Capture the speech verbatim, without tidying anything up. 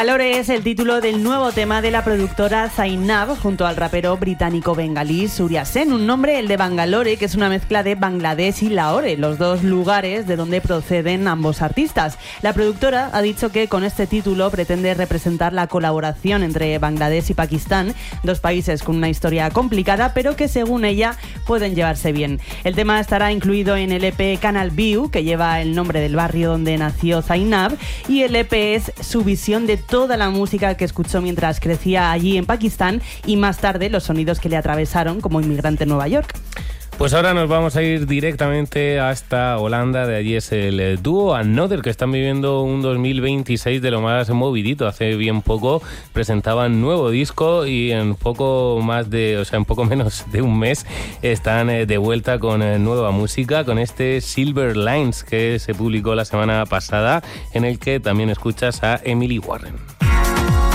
Bangalore es el título del nuevo tema de la productora Zainab junto al rapero británico bengalí Surya Sen, un nombre, el de Bangalore, que es una mezcla de Bangladesh y Lahore, los dos lugares de donde proceden ambos artistas. La productora ha dicho que con este título pretende representar la colaboración entre Bangladesh y Pakistán, dos países con una historia complicada, pero que según ella pueden llevarse bien. El tema estará incluido en el E P Canal View, que lleva el nombre del barrio donde nació Zainab, y el E P es su visión de toda la música que escuchó mientras crecía allí en Pakistán y más tarde los sonidos que le atravesaron como inmigrante en Nueva York. Pues ahora nos vamos a ir directamente hasta Holanda. De allí es el dúo Another, que están viviendo un dos mil veintiséis de lo más movidito. Hace bien poco presentaban nuevo disco y en poco más de, o sea, en poco menos de un mes están de vuelta con nueva música, con este Silver Lines que se publicó la semana pasada, en el que también escuchas a Emily Warren.